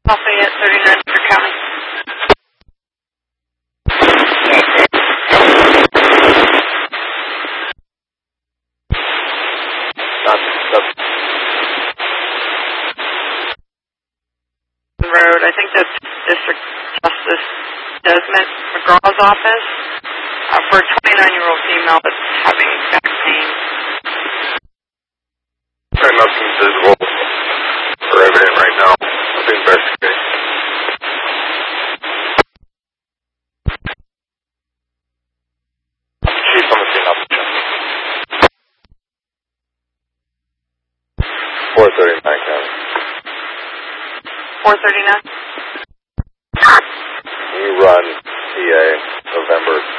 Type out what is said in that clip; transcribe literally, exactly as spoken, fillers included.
Lafayette, thirty-nine Hunter County. Road, I think that's District Justice Desmond McGraw's office uh, for a twenty-nine-year-old female that's having back pain. Okay, nothing visible or evident right now. I'll investigate. Chief, I'm seeing option. four thirty-nine County. four thirty-nine? You run P A November